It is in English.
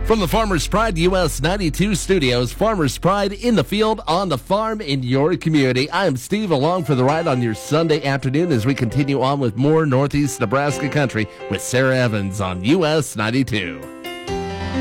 From the Farmers Pride US 92 studios, Farmers Pride in the field, on the farm, in your community. I am Steve, along for the ride on your Sunday afternoon as we continue on with more Northeast Nebraska country with Sarah Evans on US 92.